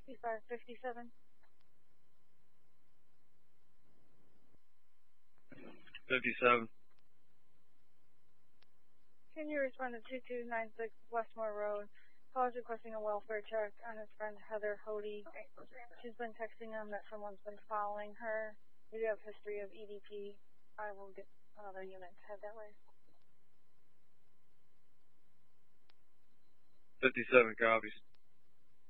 6557. 57. Can you respond to 2296 Westmore Road? Caller's requesting a welfare check on his friend Heather Hody. She's been texting him that someone's been following her. We do have history of EDP. I will get another unit to head that way. 57 copies.